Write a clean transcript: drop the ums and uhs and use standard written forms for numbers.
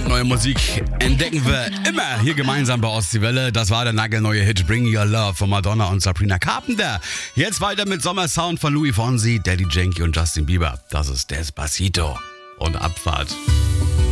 Brandneue Musik entdecken wir immer hier gemeinsam bei Ostseewelle. Das war der nagelneue Hit Bring Your Love von Madonna und Sabrina Carpenter. Jetzt weiter mit Sommersound von Louis Fonsi, Daddy Yankee und Justin Bieber. Das ist Despacito und Abfahrt.